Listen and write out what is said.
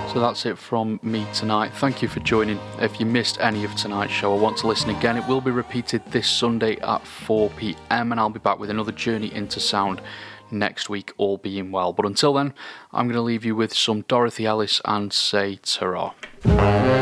So that's it from me tonight. Thank you for joining. If you missed any of tonight's show or want to listen again, it will be repeated this Sunday at 4 p.m, and I'll be back with another journey into sound next week, all being well. But until then, I'm going to leave you with some Dorothy Ellis and say ta-ra.